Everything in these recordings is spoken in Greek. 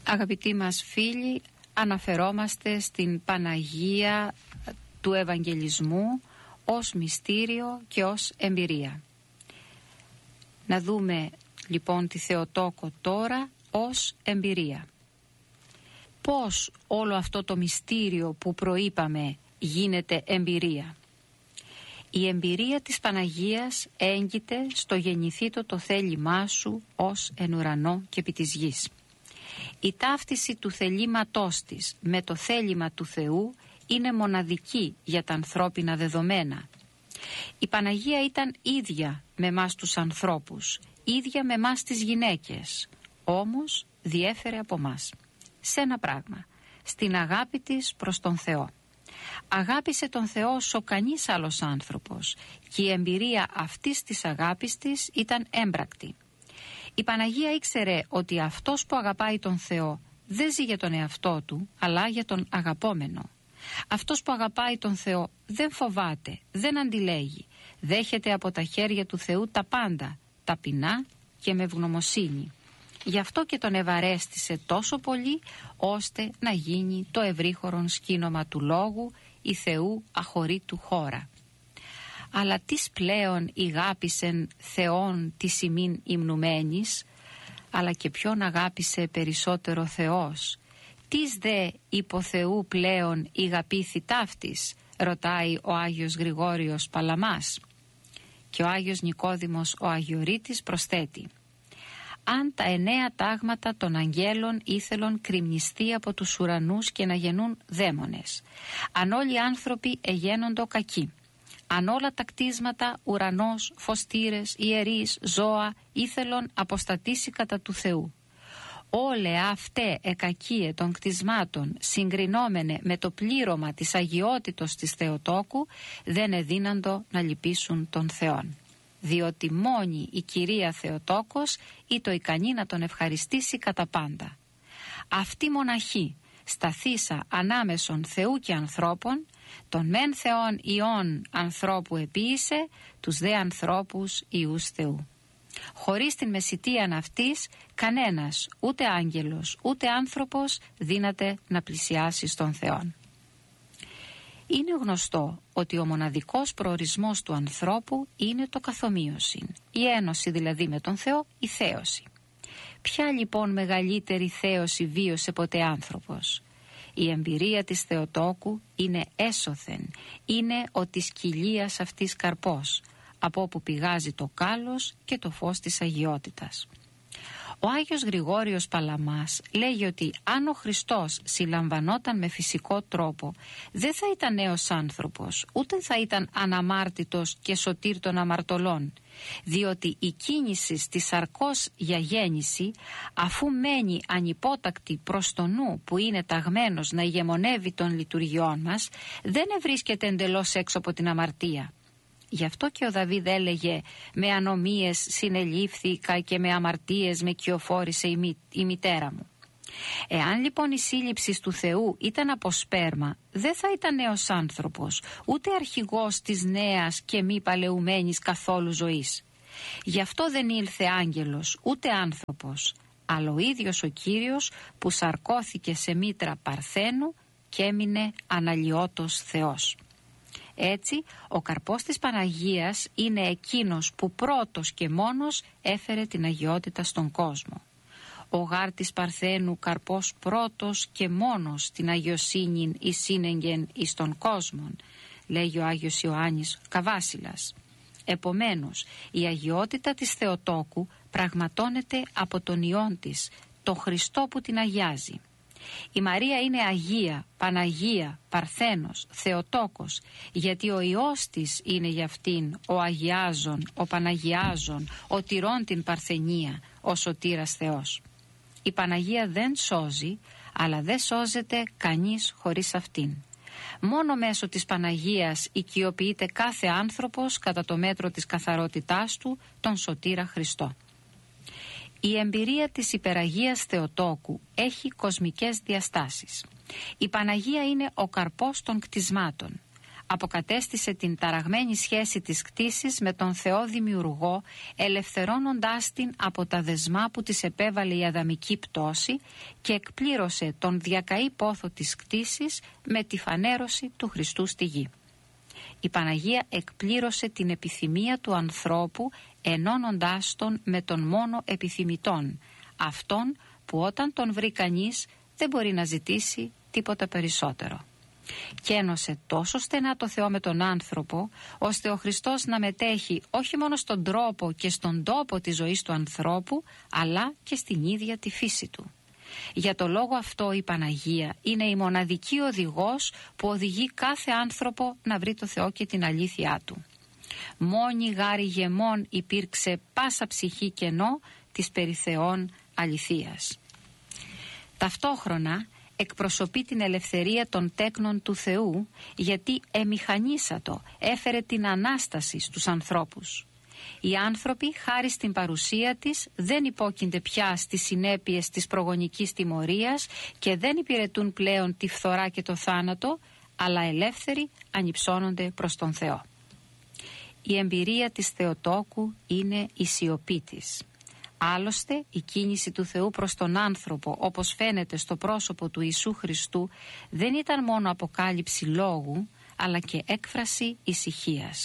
Αγαπητοί μας φίλοι, αναφερόμαστε στην Παναγία του Ευαγγελισμού ως μυστήριο και ως εμπειρία. Να δούμε λοιπόν τη Θεοτόκο τώρα ως εμπειρία. Πώς όλο αυτό το μυστήριο που προείπαμε γίνεται εμπειρία? Η εμπειρία της Παναγίας έγκυται στο γεννηθήτο το θέλημά σου ως εν ουρανό και επί της γης. Η ταύτιση του θελήματός της με το θέλημα του Θεού είναι μοναδική για τα ανθρώπινα δεδομένα. Η Παναγία ήταν ίδια με εμάς τους ανθρώπους, ίδια με εμάς τις γυναίκες, όμως διέφερε από μας σε ένα πράγμα, στην αγάπη της προς τον Θεό. Αγάπησε τον Θεό όσο κανείς άλλος άνθρωπος και η εμπειρία αυτής της αγάπης της ήταν έμπρακτη. Η Παναγία ήξερε ότι αυτός που αγαπάει τον Θεό δεν ζει για τον εαυτό του, αλλά για τον αγαπόμενο. Αυτός που αγαπάει τον Θεό δεν φοβάται, δεν αντιλέγει, δέχεται από τα χέρια του Θεού τα πάντα, ταπεινά και με ευγνωμοσύνη. Γι' αυτό και τον ευαρέστησε τόσο πολύ, ώστε να γίνει το ευρύχωρον σκήνομα του λόγου, η Θεού αχωρήτου χώρα. Αλλά τις πλέον ηγάπησεν Θεόν της ημίν υμνουμένης, αλλά και ποιον αγάπησε περισσότερο Θεός? Τις δε υπό Θεού πλέον ηγαπήθη ταύτης, ρωτάει ο Άγιος Γρηγόριος Παλαμάς. Και ο Άγιος Νικόδημος ο Αγιορείτης προσθέτει: αν τα 9 τάγματα των αγγέλων ήθελον κρυμνιστεί από τους ουρανούς και να γεννούν δαίμονες, αν όλοι οι άνθρωποι εγένοντο κακοί, αν όλα τα κτίσματα, ουρανός, φωστήρες, ιερείς, ζώα ήθελον αποστατήσει κατά του Θεού, όλε αυτέ εκακίε των κτισμάτων συγκρινόμενε με το πλήρωμα της αγιότητος της Θεοτόκου, δεν εδύναντο να λυπήσουν τον Θεόν, διότι μόνη η Κυρία Θεοτόκος ή το ικανή να τον ευχαριστήσει κατά πάντα. Αυτή μοναχή σταθήσα ανάμεσον Θεού και ανθρώπων, τον μεν Θεόν Υιόν ανθρώπου επίησε, τους δε ανθρώπους Υιούς Θεού. Χωρίς την μεσητείαν αυτής, κανένας, ούτε άγγελος ούτε άνθρωπος δύναται να πλησιάσει στον Θεόν. Είναι γνωστό ότι ο μοναδικός προορισμός του ανθρώπου είναι το καθομοίωσιν, η ένωση δηλαδή με τον Θεό, η θέωση. Ποια λοιπόν μεγαλύτερη θέωση βίωσε ποτέ άνθρωπος? Η εμπειρία της Θεοτόκου είναι έσωθεν, είναι ο της κοιλίας αυτής καρπός, από όπου πηγάζει το κάλος και το φως της αγιότητας. Ο Άγιος Γρηγόριος Παλαμάς λέγει ότι αν ο Χριστός συλλαμβανόταν με φυσικό τρόπο, δεν θα ήταν νέος άνθρωπος, ούτε θα ήταν αναμάρτητος και σωτήρ των αμαρτωλών, διότι η κίνηση της σαρκός για γέννηση, αφού μένει ανυπότακτη προς το νου που είναι ταγμένος να ηγεμονεύει των λειτουργιών μας, δεν ευρίσκεται εντελώς έξω από την αμαρτία. Γι' αυτό και ο Δαβίδ έλεγε «Με ανομίες συνελήφθηκα και με αμαρτίες με κυοφόρησε η μητέρα μου». Εάν λοιπόν η σύλληψη του Θεού ήταν από σπέρμα, δεν θα ήταν νέος άνθρωπος, ούτε αρχηγός της νέας και μη παλαιουμένης καθόλου ζωής. Γι' αυτό δεν ήλθε άγγελος ούτε άνθρωπος, αλλά ο ίδιος ο Κύριος που σαρκώθηκε σε μήτρα Παρθένου και έμεινε αναλυότος Θεός. Έτσι, ο καρπός της Παναγίας είναι εκείνος που πρώτος και μόνος έφερε την αγιότητα στον κόσμο. Ο γάρ της Παρθένου καρπός πρώτος και μόνος την αγιοσύνην εισήνεγγεν εις τον κόσμον, λέγει ο Άγιος Ιωάννης Καβάσιλας. Επομένως, η αγιότητα της Θεοτόκου πραγματώνεται από τον Υιόν της, τον Χριστό που την αγιάζει. Η Μαρία είναι Αγία, Παναγία, Παρθένος, Θεοτόκος, γιατί ο Υιός της είναι για αυτήν ο Αγιάζων, ο Παναγιάζων, ο τηρών την Παρθενία, ο Σωτήρας Θεός. Η Παναγία δεν σώζει, αλλά δεν σώζεται κανείς χωρίς αυτήν. Μόνο μέσω της Παναγίας οικειοποιείται κάθε άνθρωπος κατά το μέτρο της καθαρότητάς του τον Σωτήρα Χριστό. Η εμπειρία της υπεραγίας Θεοτόκου έχει κοσμικές διαστάσεις. Η Παναγία είναι ο καρπός των κτισμάτων. αποκατέστησε την ταραγμένη σχέση της κτήσης με τον Θεό Δημιουργό, ελευθερώνοντάς την από τα δεσμά που της επέβαλε η αδαμική πτώση και εκπλήρωσε τον διακαή πόθο της κτήσης με τη φανέρωση του Χριστού στη γη. Η Παναγία εκπλήρωσε την επιθυμία του ανθρώπου, ενώνοντάς τον με τον μόνο επιθυμητόν, αυτόν που όταν τον βρει κανείς δεν μπορεί να ζητήσει τίποτα περισσότερο. Και ένωσε τόσο στενά το Θεό με τον άνθρωπο, ώστε ο Χριστός να μετέχει όχι μόνο στον τρόπο και στον τόπο της ζωής του ανθρώπου, αλλά και στην ίδια τη φύση του. Για το λόγο αυτό η Παναγία είναι η μοναδική οδηγός που οδηγεί κάθε άνθρωπο να βρει το Θεό και την αλήθειά του. Μόνη γάρι γεμών υπήρξε πάσα ψυχή κενό της περί Θεόν αληθείας. Ταυτόχρονα εκπροσωπεί την ελευθερία των τέκνων του Θεού, γιατί εμηχανίσατο έφερε την Ανάσταση στους ανθρώπους. Οι άνθρωποι, χάρη στην παρουσία της, δεν υπόκεινται πια στις συνέπειες της προγονικής τιμωρίας και δεν υπηρετούν πλέον τη φθορά και το θάνατο, αλλά ελεύθεροι ανυψώνονται προς τον Θεό. Η εμπειρία της Θεοτόκου είναι η σιωπή της. Άλλωστε, η κίνηση του Θεού προς τον άνθρωπο, όπως φαίνεται στο πρόσωπο του Ιησού Χριστού, δεν ήταν μόνο αποκάλυψη λόγου, αλλά και έκφραση ησυχίας.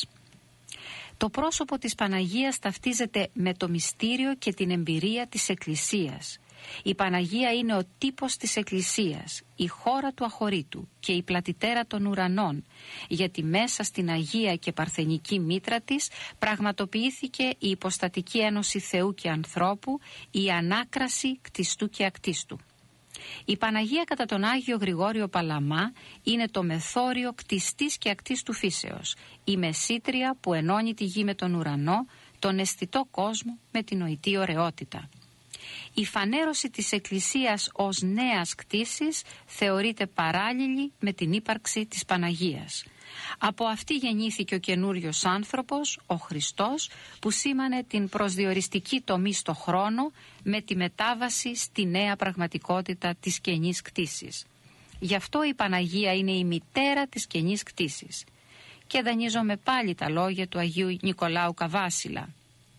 Το πρόσωπο της Παναγίας ταυτίζεται με το μυστήριο και την εμπειρία της Εκκλησίας. Η Παναγία είναι ο τύπος της Εκκλησίας, η χώρα του αχωρήτου και η πλατητέρα των ουρανών, γιατί μέσα στην Αγία και Παρθενική μήτρα της πραγματοποιήθηκε η υποστατική ένωση Θεού και ανθρώπου, η ανάκραση κτιστού και ακτίστου. Η Παναγία κατά τον Άγιο Γρηγόριο Παλαμά είναι το μεθόριο κτιστής και ακτίστου φύσεως, η μεσήτρια που ενώνει τη γη με τον ουρανό, τον αισθητό κόσμο με την νοητή ωραιότητα. Η φανέρωση της Εκκλησίας ως νέας κτήσης θεωρείται παράλληλη με την ύπαρξη της Παναγίας. Από αυτή γεννήθηκε ο καινούριος άνθρωπος, ο Χριστός, που σήμανε την προσδιοριστική τομή στο χρόνο με τη μετάβαση στη νέα πραγματικότητα της καινής κτήσης. Γι' αυτό η Παναγία είναι η μητέρα της καινής κτήσης. Και δανείζομαι πάλι τα λόγια του Αγίου Νικολάου Καβάσιλα.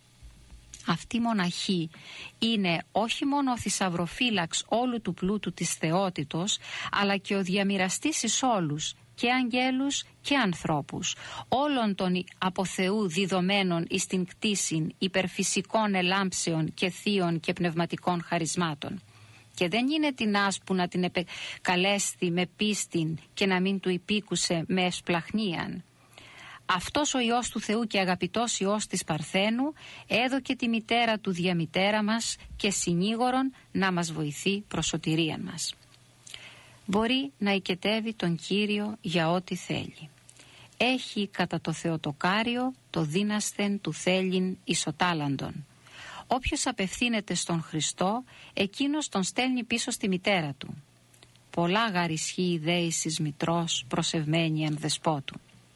Αυτή η μοναχή είναι όχι μόνο ο θησαυροφύλαξ όλου του πλούτου της θεότητος, αλλά και ο διαμοιραστής εις όλους, και αγγέλους και ανθρώπους, όλων των από Θεού διδομένων εις την κτήσιν υπερφυσικών ελάμψεων και θείων και πνευματικών χαρισμάτων. Και δεν είναι την άσπου να την επεκαλέστη με πίστην και να μην του υπήκουσε με ευσπλαχνίαν. Αυτός ο Υιός του Θεού και αγαπητός Υιός της Παρθένου έδωκε τη μητέρα του διαμητέρα μας και συνήγορον να μας βοηθεί προς σωτηρίαν μας. Μπορεί να οικετεύει τον Κύριο για ό,τι θέλει. Έχει κατά το Θεοτοκάριο το δύνασθεν του θέλειν ισοτάλαντον. Όποιος απευθύνεται στον Χριστό, εκείνος τον στέλνει πίσω στη μητέρα του. Πολλά γαρισχεί η δέησης μητρός προσευμένη εν δεσπότου.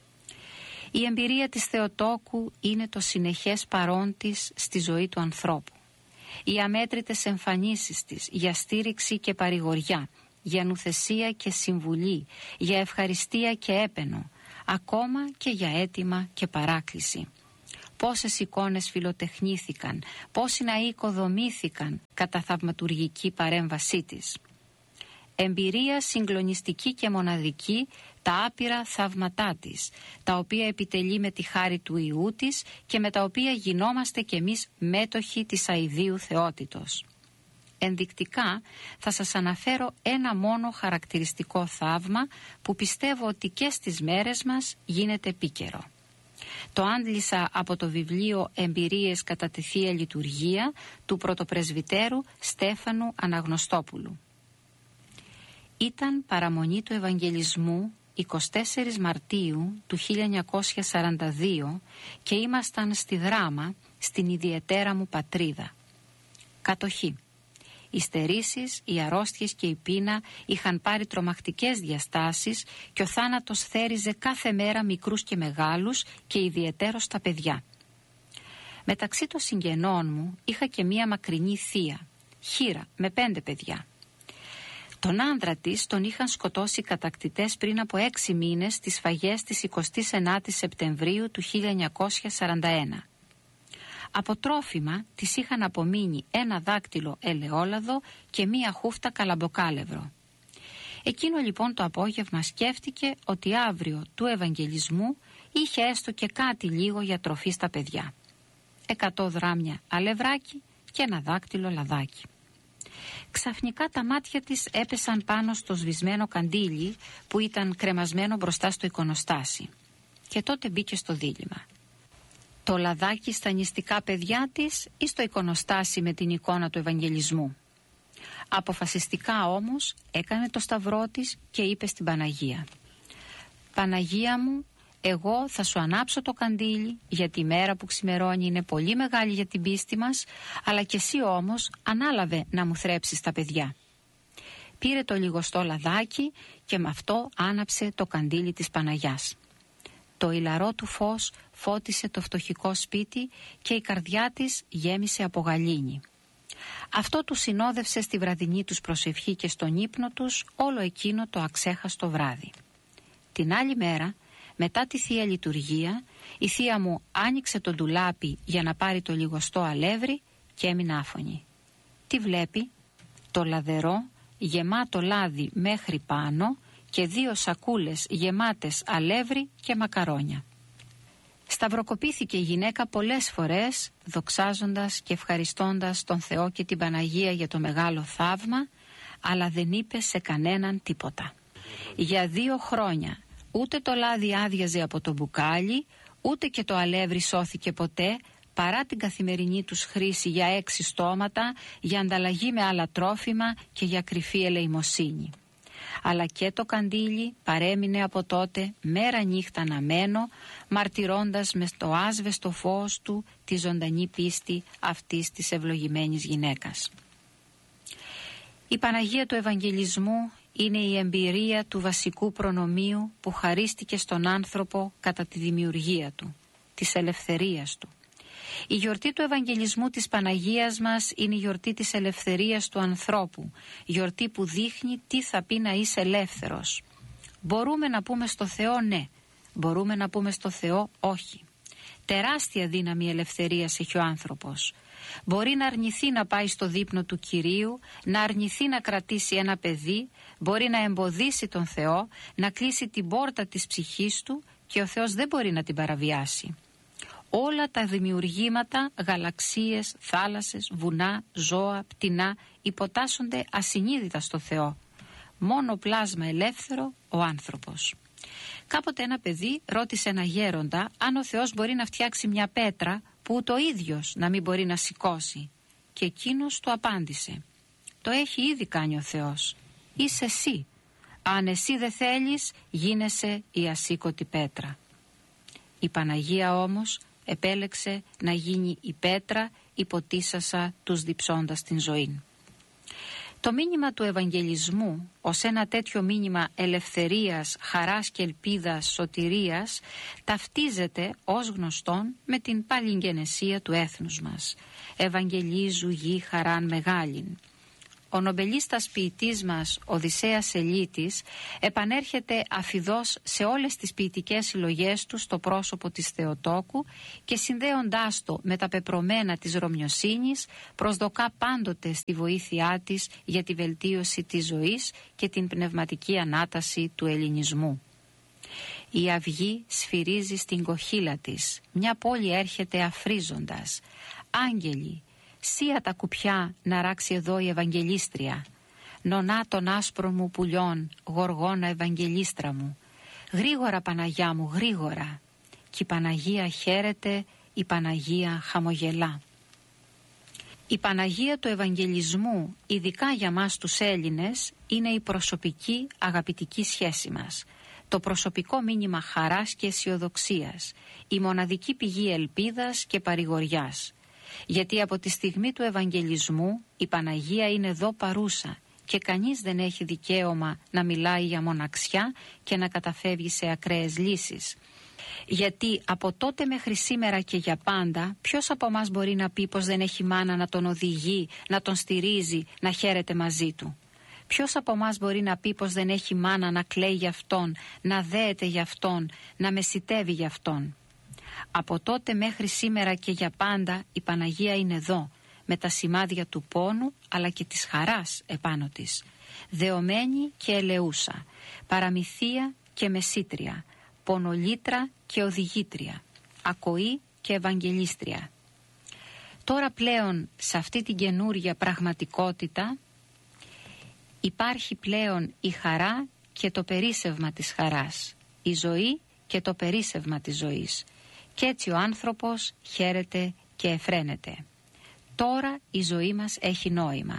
Η εμπειρία της Θεοτόκου είναι το συνεχές παρόν της στη ζωή του ανθρώπου. Οι αμέτρητες εμφανίσεις της για στήριξη και παρηγοριά, για νουθεσία και συμβουλή, για ευχαριστία και έπαινο, ακόμα και για αίτημα και παράκληση. Πόσες εικόνες φιλοτεχνήθηκαν, πόσοι ναοί οικοδομήθηκαν κατά θαυματουργική παρέμβασή της. Εμπειρία συγκλονιστική και μοναδική τα άπειρα θαύματά της, τα οποία επιτελεί με τη χάρη του Υιού της και με τα οποία γινόμαστε κι εμείς μέτοχοι της αηδίου θεότητος. Ενδεικτικά θα σας αναφέρω ένα μόνο χαρακτηριστικό θαύμα που πιστεύω ότι και στις μέρες μας γίνεται επίκαιρο. Το άντλησα από το βιβλίο «Εμπειρίες κατά τη Θεία Λειτουργία» του πρωτοπρεσβυτέρου Στέφανου Αναγνωστόπουλου. Ήταν παραμονή του Ευαγγελισμού 24 Μαρτίου του 1942 και ήμασταν στη Δράμα, στην ιδιαιτέρα μου πατρίδα. Κατοχή. Οι στερήσεις, οι αρρώστιες και η πείνα είχαν πάρει τρομακτικές διαστάσεις και ο θάνατος θέριζε κάθε μέρα μικρούς και μεγάλους και ιδιαιτέρως τα παιδιά. Μεταξύ των συγγενών μου είχα και μία μακρινή θεία, χήρα με 5 παιδιά. Τον άνδρα της τον είχαν σκοτώσει οι κατακτητές πριν από 6 μήνες στις σφαγές της 29ης Σεπτεμβρίου του 1941. Από τρόφιμα της είχαν απομείνει ένα δάκτυλο ελαιόλαδο και μία χούφτα καλαμποκάλευρο. Εκείνο λοιπόν το απόγευμα σκέφτηκε ότι αύριο του Ευαγγελισμού είχε έστω και κάτι λίγο για τροφή στα παιδιά. 100 δράμια αλευράκι και ένα δάκτυλο λαδάκι. Ξαφνικά τα μάτια της έπεσαν πάνω στο σβησμένο καντήλι που ήταν κρεμασμένο μπροστά στο εικονοστάσι. Και τότε μπήκε στο δίλημμα. Το λαδάκι στα νηστικά παιδιά της ή στο εικονοστάσι με την εικόνα του Ευαγγελισμού. Αποφασιστικά όμως έκανε το σταυρό της και είπε στην Παναγία: «Παναγία μου, εγώ θα σου ανάψω το καντήλι, γιατί η μέρα που ξημερώνει είναι πολύ μεγάλη για την πίστη μας, αλλά και εσύ όμως ανάλαβε να μου θρέψεις τα παιδιά». Πήρε το λιγοστό λαδάκι και με αυτό άναψε το καντήλι της Παναγιάς. Το ηλαρό του φως φώτισε το φτωχικό σπίτι και η καρδιά της γέμισε από γαλήνη. Αυτό του συνόδευσε στη βραδινή τους προσευχή και στον ύπνο τους όλο εκείνο το αξέχαστο βράδυ. Την άλλη μέρα, μετά τη Θεία Λειτουργία, η θεία μου άνοιξε το ντουλάπι για να πάρει το λιγοστό αλεύρι και έμεινε άφωνη. Τι βλέπει? Το λαδερό γεμάτο λάδι μέχρι πάνω και 2 σακούλες γεμάτες αλεύρι και μακαρόνια. Σταυροκοπήθηκε η γυναίκα πολλές φορές, δοξάζοντας και ευχαριστώντας τον Θεό και την Παναγία για το μεγάλο θαύμα, αλλά δεν είπε σε κανέναν τίποτα. Για 2 χρόνια ούτε το λάδι άδειαζε από το μπουκάλι, ούτε και το αλεύρι σώθηκε ποτέ, παρά την καθημερινή τους χρήση για 6 στόματα, για ανταλλαγή με άλλα τρόφιμα και για κρυφή ελεημοσύνη. Αλλά και το καντήλι παρέμεινε από τότε μέρα νύχτα αναμένο, μαρτυρώντας με το άσβεστο φως του τη ζωντανή πίστη αυτής της ευλογημένης γυναίκας. Η Παναγία του Ευαγγελισμού είναι η εμπειρία του βασικού προνομίου που χαρίστηκε στον άνθρωπο κατά τη δημιουργία του, της ελευθερίας του. Η γιορτή του Ευαγγελισμού της Παναγίας μας είναι η γιορτή της ελευθερίας του ανθρώπου, γιορτή που δείχνει τι θα πει να είσαι ελεύθερος. Μπορούμε να πούμε στο Θεό ναι, μπορούμε να πούμε στο Θεό όχι. Τεράστια δύναμη ελευθερίας έχει ο άνθρωπος. Μπορεί να αρνηθεί να πάει στο δείπνο του Κυρίου, να αρνηθεί να κρατήσει ένα παιδί, μπορεί να εμποδίσει τον Θεό, να κλείσει την πόρτα της ψυχής του και ο Θεός δεν μπορεί να την παραβιάσει. Όλα τα δημιουργήματα, γαλαξίες, θάλασσες, βουνά, ζώα, πτηνά υποτάσσονται ασυνείδητα στο Θεό. Μόνο πλάσμα ελεύθερο ο άνθρωπος. Κάποτε ένα παιδί ρώτησε ένα γέροντα αν ο Θεός μπορεί να φτιάξει μια πέτρα που ούτε ο ίδιος να μην μπορεί να σηκώσει. Και εκείνος του απάντησε: «Το έχει ήδη κάνει ο Θεός. Είσαι εσύ. Αν εσύ δεν θέλεις, γίνεσαι η ασήκωτη πέτρα». Η Παναγία όμως επέλεξε να γίνει η πέτρα υποτίσσασα τους διψώντας την ζωή. Το μήνυμα του Ευαγγελισμού ως ένα τέτοιο μήνυμα ελευθερίας, χαράς και ελπίδας, σωτηρίας ταυτίζεται ως γνωστόν με την παλιγγενεσία του έθνους μας. Ευαγγελίζου γη χαράν μεγάλην. Ο νομπελίστας ποιητής μας Οδυσσέας Ελίτης επανέρχεται αφιδώς σε όλες τις ποιητικές συλλογές του στο πρόσωπο της Θεοτόκου και συνδέοντάς το με τα πεπρωμένα της Ρωμιοσύνης προσδοκά πάντοτε στη βοήθειά της για τη βελτίωση της ζωής και την πνευματική ανάταση του ελληνισμού. Η αυγή σφυρίζει στην κοχύλα της, μια πόλη έρχεται αφρίζοντας. Άγγελοι, σία τα κουπιά να ράξει εδώ η Ευαγγελίστρια. Νονά των άσπρων μου πουλιών, γοργόνα Ευαγγελίστρα μου. Γρήγορα Παναγιά μου, γρήγορα. Κι η Παναγία χαίρεται, η Παναγία χαμογελά. Η Παναγία του Ευαγγελισμού, ειδικά για μας τους Έλληνες, είναι η προσωπική αγαπητική σχέση μας. Το προσωπικό μήνυμα χαράς και αισιοδοξίας, η μοναδική πηγή ελπίδας και παρηγοριάς. Γιατί από τη στιγμή του Ευαγγελισμού η Παναγία είναι εδώ παρούσα και κανείς δεν έχει δικαίωμα να μιλάει για μοναξιά και να καταφεύγει σε ακραίες λύσεις. Γιατί από τότε μέχρι σήμερα και για πάντα ποιος από μας μπορεί να πει πως δεν έχει μάνα να τον οδηγεί, να τον στηρίζει, να χαίρεται μαζί του. Ποιος από μας μπορεί να πει πως δεν έχει μάνα να κλαίει για αυτόν, να δέεται για αυτόν, να μεσιτεύει για αυτόν? Από τότε μέχρι σήμερα και για πάντα η Παναγία είναι εδώ, με τα σημάδια του πόνου αλλά και της χαράς επάνω της, δεωμένη και ελεούσα, παραμυθία και μεσήτρια, πονολήτρα και οδηγήτρια, ακοή και ευαγγελίστρια. Τώρα πλέον σε αυτή την καινούρια πραγματικότητα υπάρχει πλέον η χαρά και το περίσσευμα της χαράς, η ζωή και το περίσσευμα της ζωής, και έτσι ο άνθρωπος χαίρεται και εφραίνεται. Τώρα η ζωή μας έχει νόημα.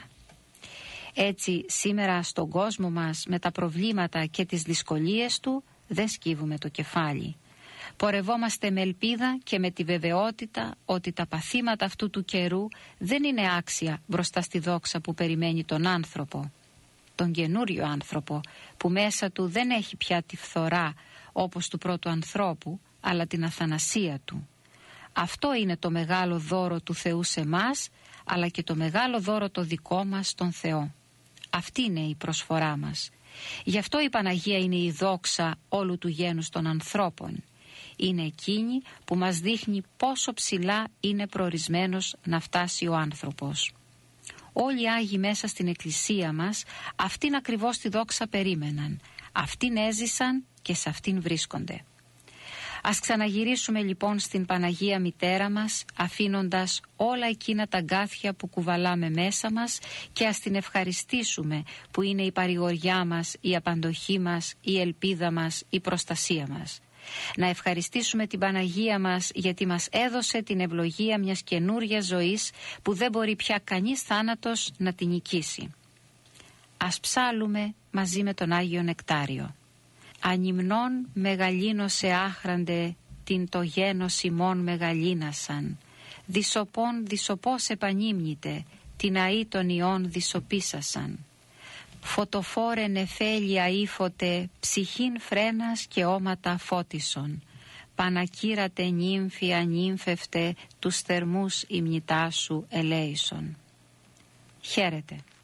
Έτσι σήμερα στον κόσμο μας, με τα προβλήματα και τις δυσκολίες του, δεν σκύβουμε το κεφάλι. Πορευόμαστε με ελπίδα και με τη βεβαιότητα ότι τα παθήματα αυτού του καιρού δεν είναι άξια μπροστά στη δόξα που περιμένει τον άνθρωπο, τον καινούριο άνθρωπο, που μέσα του δεν έχει πια τη φθορά όπως του πρώτου ανθρώπου, αλλά την αθανασία του. Αυτό είναι το μεγάλο δώρο του Θεού σε μας, αλλά και το μεγάλο δώρο το δικό μας στον Θεό. Αυτή είναι η προσφορά μας. Γι' αυτό η Παναγία είναι η δόξα όλου του γένους των ανθρώπων. Είναι εκείνη που μας δείχνει πόσο ψηλά είναι προορισμένος να φτάσει ο άνθρωπος. Όλοι οι Άγιοι μέσα στην Εκκλησία μας αυτήν ακριβώς τη δόξα περίμεναν, αυτήν έζησαν και σε αυτήν βρίσκονται. Ας ξαναγυρίσουμε λοιπόν στην Παναγία Μητέρα μας, αφήνοντας όλα εκείνα τα αγκάθια που κουβαλάμε μέσα μας, και ας την ευχαριστήσουμε που είναι η παρηγοριά μας, η απαντοχή μας, η ελπίδα μας, η προστασία μας. Να ευχαριστήσουμε την Παναγία μας γιατί μας έδωσε την ευλογία μιας καινούριας ζωής που δεν μπορεί πια κανείς θάνατος να την νικήσει. Ας ψάλουμε μαζί με τον Άγιο Νεκτάριο. Ανυμνών μεγαλύνωσε άχραντε, την το γένος ημών μεγαλύνασαν. Δισοπών δισοπός επανύμνητε, την αή των ιών δισοπίσασαν. Φωτοφόρε νεφέλια ύφωτε, ψυχήν φρένας και όματα φώτισον. Πανακύρατε νύμφη ανύμφευτε, τους θερμούς ημνητά σου ελέησον. Χαίρετε.